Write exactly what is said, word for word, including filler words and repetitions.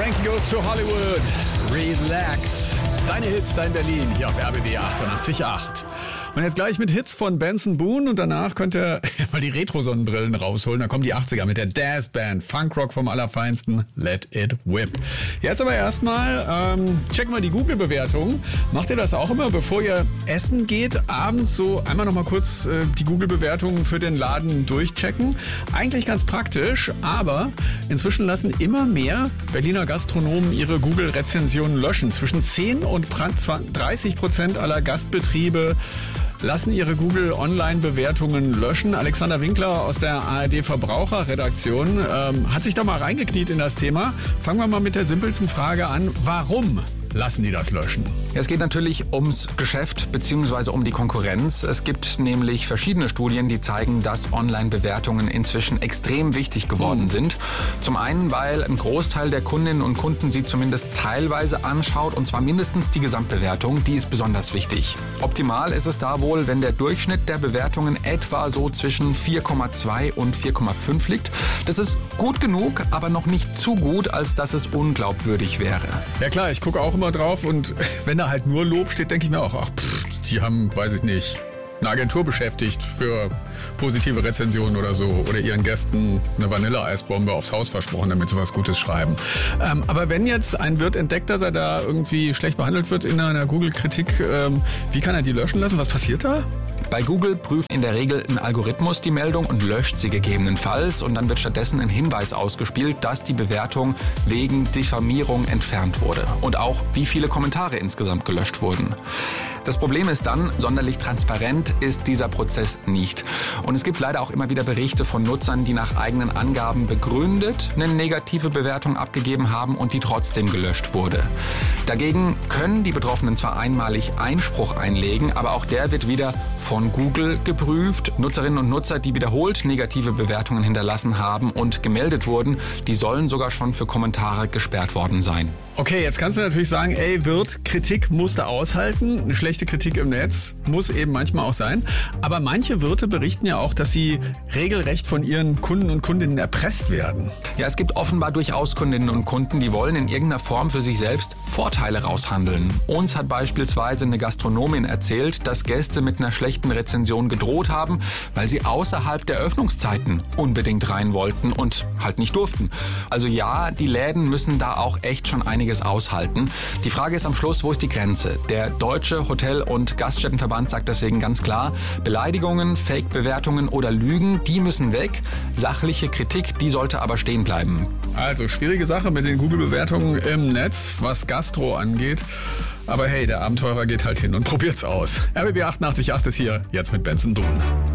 Frankie Goes to Hollywood. Relax. Deine Hits, dein Berlin, hier auf R B B achtundachtzig Komma acht. Und jetzt gleich mit Hits von Benson Boone und danach könnt ihr mal die Retro-Sonnenbrillen rausholen. Da kommen die achtziger mit der Daz-Band. Funkrock vom Allerfeinsten. Let it whip. Jetzt aber erstmal ähm, checken wir die Google-Bewertung. Macht ihr das auch immer, bevor ihr essen geht? Abends so einmal noch mal kurz äh, die Google-Bewertungen für den Laden durchchecken. Eigentlich ganz praktisch, aber inzwischen lassen immer mehr Berliner Gastronomen ihre Google-Rezensionen löschen. Zwischen zehn und dreißig Prozent aller Gastbetriebe lassen ihre Google-Online-Bewertungen löschen. Alexander Winkler aus der A R D-Verbraucherredaktion ähm, hat sich da mal reingekniet in das Thema. Fangen wir mal mit der simpelsten Frage an. Warum lassen die das löschen? Ja, es geht natürlich ums Geschäft bzw. um die Konkurrenz. Es gibt nämlich verschiedene Studien, die zeigen, dass Online-Bewertungen inzwischen extrem wichtig geworden sind. Zum einen, weil ein Großteil der Kundinnen und Kunden sie zumindest teilweise anschaut, und zwar mindestens die Gesamtbewertung. Die ist besonders wichtig. Optimal ist es da wohl, wenn der Durchschnitt der Bewertungen etwa so zwischen vier Komma zwei und vier Komma fünf liegt. Das ist gut genug, aber noch nicht zu gut, als dass es unglaubwürdig wäre. Ja klar, ich gucke auch immer drauf und wenn da halt nur Lob steht, denke ich mir auch, ach, pff, die haben, weiß ich nicht, eine Agentur beschäftigt für positive Rezensionen oder so oder ihren Gästen eine Vanilleeisbombe aufs Haus versprochen, damit sie was Gutes schreiben. Ähm, aber wenn jetzt ein Wirt entdeckt, dass er da irgendwie schlecht behandelt wird in einer Google-Kritik, ähm, wie kann er die löschen lassen? Was passiert da? Bei Google prüft in der Regel ein Algorithmus die Meldung und löscht sie gegebenenfalls. Und dann wird stattdessen ein Hinweis ausgespielt, dass die Bewertung wegen Diffamierung entfernt wurde. Und auch, wie viele Kommentare insgesamt gelöscht wurden. Das Problem ist dann, sonderlich transparent ist dieser Prozess nicht. Und es gibt leider auch immer wieder Berichte von Nutzern, die nach eigenen Angaben begründet eine negative Bewertung abgegeben haben und die trotzdem gelöscht wurde. Dagegen können die Betroffenen zwar einmalig Einspruch einlegen, aber auch der wird wieder von Google geprüft. Nutzerinnen und Nutzer, die wiederholt negative Bewertungen hinterlassen haben und gemeldet wurden, die sollen sogar schon für Kommentare gesperrt worden sein. Okay, jetzt kannst du natürlich sagen, ey Wirt, Kritik musst du aushalten. Eine schlechte Kritik im Netz muss eben manchmal auch sein. Aber manche Wirte berichten ja auch, dass sie regelrecht von ihren Kunden und Kundinnen erpresst werden. Ja, es gibt offenbar durchaus Kundinnen und Kunden, die wollen in irgendeiner Form für sich selbst Vorteile raushandeln. Uns hat beispielsweise eine Gastronomin erzählt, dass Gäste mit einer schlechten Rezension gedroht haben, weil sie außerhalb der Öffnungszeiten unbedingt rein wollten und halt nicht durften. Also ja, die Läden müssen da auch echt schon einiges aushalten. Die Frage ist am Schluss, wo ist die Grenze? Der Deutsche Hotel- und Gaststättenverband sagt deswegen ganz klar, Beleidigungen, Fake-Bewertungen oder Lügen, die müssen weg. Sachliche Kritik, die sollte aber stehen bleiben. Also schwierige Sache mit den Google-Bewertungen im Netz, was Gastro angeht. Aber hey, der Abenteurer geht halt hin und probiert's aus. R B B achtundachtzig Komma acht ist hier, jetzt mit Benson Boone.